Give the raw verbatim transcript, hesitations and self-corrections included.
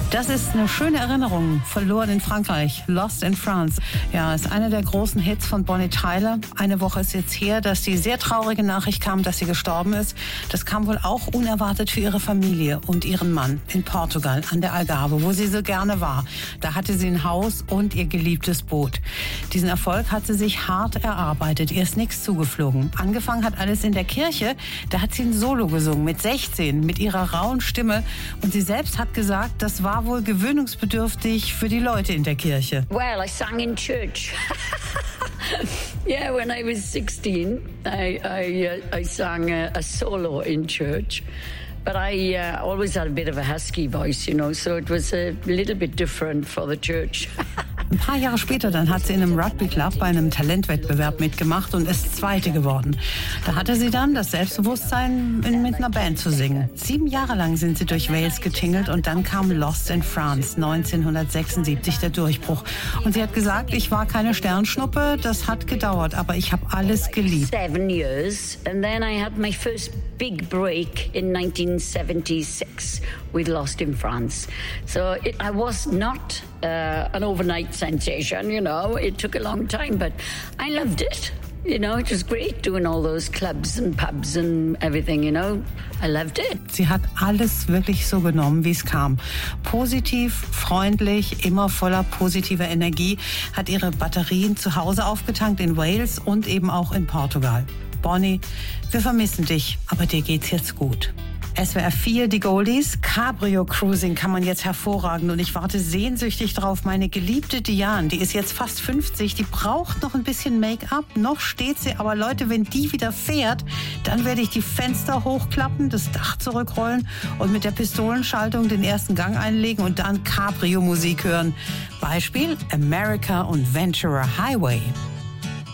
Das ist eine schöne Erinnerung. Verloren in Frankreich. Lost in France. Ja, ist einer der großen Hits von Bonnie Tyler. Eine Woche ist jetzt her, dass die sehr traurige Nachricht kam, dass sie gestorben ist. Das kam wohl auch unerwartet für ihre Familie und ihren Mann in Portugal an der Algarve, wo sie so gerne war. Da hatte sie ein Haus und ihr geliebtes Boot. Diesen Erfolg hat sie sich hart erarbeitet. Ihr ist nichts zugeflogen. Angefangen hat alles in der Kirche. Da hat sie ein Solo gesungen mit sechzehn, mit ihrer rauen Stimme. Und sie selbst hat gesagt, das war wohl gewöhnungsbedürftig für die Leute in der Kirche. Well, I sang in church. Yeah, when I was sixteen, I I, uh, I sang a, a solo in church. But I uh, always had a bit of a husky voice, you know, so it was a little bit different for the church. Ein paar Jahre später dann hat sie in einem Rugby-Club bei einem Talentwettbewerb mitgemacht und ist Zweite geworden. Da hatte sie dann das Selbstbewusstsein, mit einer Band zu singen. Sieben Jahre lang sind sie durch Wales getingelt und dann kam Lost in France, neunzehnhundertsechsundsiebzig, der Durchbruch. Und sie hat gesagt, ich war keine Sternschnuppe, das hat gedauert, aber ich habe alles geliebt. Seven years, and then I had my first big break in nineteen seventy-six with Lost in France. So it, I was not uh, an overnight sensation, you know. It took a long time, but I loved it. You know, it was great doing all those clubs and pubs and everything, you know. I loved it. Sie hat alles wirklich so genommen, wie es kam. Positiv, freundlich, immer voller positiver Energie, hat ihre Batterien zu Hause aufgetankt in Wales und eben auch in Portugal. Bonnie, wir vermissen dich, aber dir geht's jetzt gut. S W R vier, die Goldies. Cabrio Cruising kann man jetzt hervorragend und ich warte sehnsüchtig drauf. Meine geliebte Diane, die ist jetzt fast fünfzig, die braucht noch ein bisschen Make-up. Noch steht sie, aber Leute, wenn die wieder fährt, dann werde ich die Fenster hochklappen, das Dach zurückrollen und mit der Pistolenschaltung den ersten Gang einlegen und dann Cabrio-Musik hören. Beispiel America und Ventura Highway.